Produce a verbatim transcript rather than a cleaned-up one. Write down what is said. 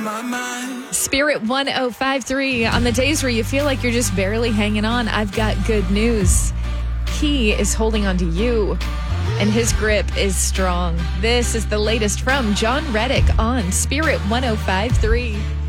my mind. Spirit one oh five point three. On the days where you feel like you're just barely hanging on, I've got good news. He is holding on to you, and his grip is strong. This is the latest from John Reddick on Spirit one oh five point three.